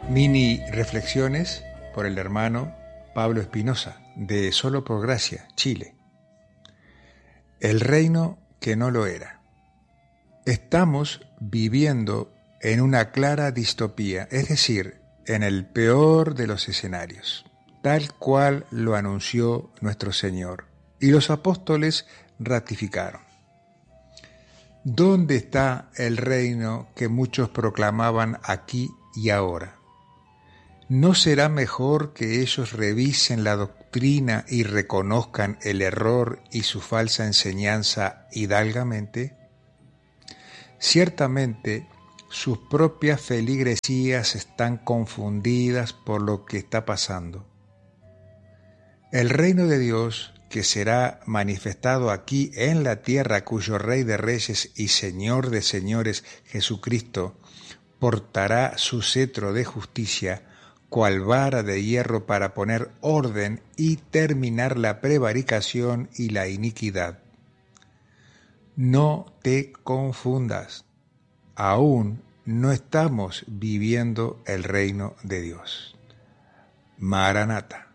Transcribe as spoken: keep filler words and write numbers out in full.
Mini reflexiones por el hermano Pablo Espinosa, de Solo por Gracia, Chile. El reino que no lo era. Estamos viviendo en una clara distopía, es decir, en el peor de los escenarios, tal cual lo anunció nuestro Señor, y los apóstoles ratificaron. ¿Dónde está el reino que muchos proclamaban aquí y ahora? ¿No será mejor que ellos revisen la doctrina y reconozcan el error y su falsa enseñanza hidalgamente? Ciertamente, sus propias feligresías están confundidas por lo que está pasando. El reino de Dios, que será manifestado aquí en la tierra, cuyo Rey de Reyes y Señor de Señores, Jesucristo, portará su cetro de justicia, cual vara de hierro para poner orden y terminar la prevaricación y la iniquidad. No te confundas, aún no estamos viviendo el reino de Dios. Maranata.